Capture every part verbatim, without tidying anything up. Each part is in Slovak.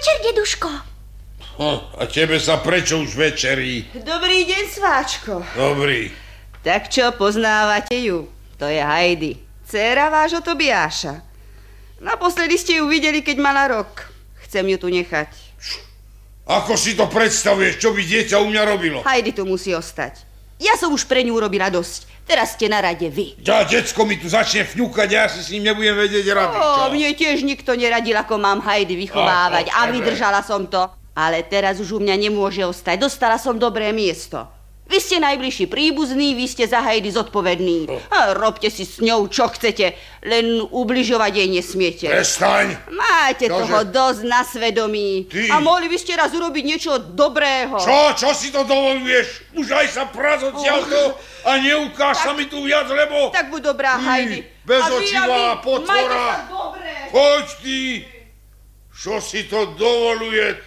večer, deduško. Hm, a tebe sa prečo už večerí? Dobrý deň, sváčko. Dobrý. Tak čo, poznávate ju? To je Heidi, dcéra vášho Tobiáša. Naposledy ste ju videli, keď mala rok. Chcem ju tu nechať. Ako si to predstavuješ, čo by dieťa u mňa robilo? Heidi tu musí ostať. Ja som už pre ňu urobila dosť. Teraz ste na rade vy. Ja, decko mi tu začne fňukať, ja si s ním nebudem vedieť rady. Ó, mne tiež nikto neradil, ako mám Heidi vychovávať. A, a vydržala som to. Ale teraz už u mňa nemôže ostať. Dostala som dobré miesto. Vy ste najbližší príbuzní, vy ste za Heidi zodpovední. A robte si s ňou, čo chcete. Len ubližovať jej nesmiete. Prestaň. Máte Čože? toho dosť na svedomí. Ty. A mohli by ste raz urobiť niečo dobrého. Čo? Čo si to dovoluješ? Už aj sa praz odtiaľto a neukáž Tak- sa mi tu viac, lebo... Tak buď dobrá, Ty, Heidi. bezočivá A vy, a vy, potvora. majte sa dobre. Poď ty! Čo si to dovoluje?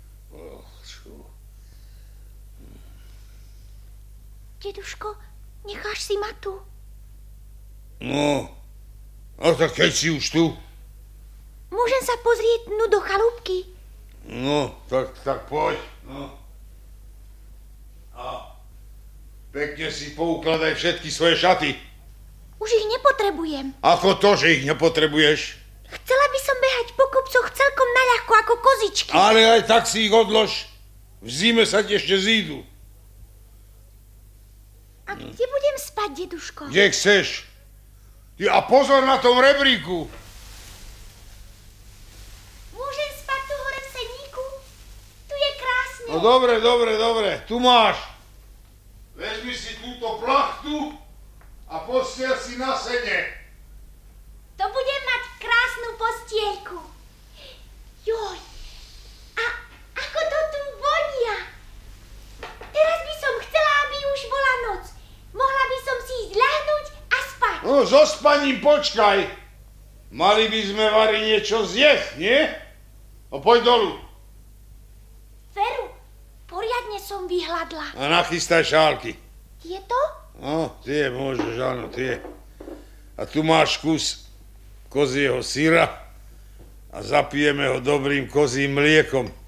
Deduško, necháš si ma tu? No, a tak keď si už tu, Môžem sa pozrieť nu do chalúbky? no, tak, tak poď, no. A pekne si poukladaj všetky svoje šaty. Už ich nepotrebujem. Ako to, že ich nepotrebuješ? Chcela by som behať po kopcoch celkom naľahko ako kozičky. Ale aj tak si ich odlož. V zime sa ti ešte zídu. A kde budem spať, deduško? Kde chceš. Ty a pozor na tom rebríku. Môžem spať tu hore v sedníku? Tu je krásne. No dobre, dobre, dobre. Tu máš. Vezmi si túto plachtu a postiel si na sene. To budem mať krásnu postielku. Joj, a ako to tu vonia. Teraz by som chcela, aby už bola noc. Mohla by som si ísť ľahnúť a spať. No, so spaním počkaj. Mali by sme vari niečo zjesť, nie? No poď dolu. Veru, poriadne som vyhladla. A nachystaj šálky. Je to? No, tie môžeš, áno, tie. A tu máš kus kozieho syra a zapijeme ho dobrým kozím mliekom.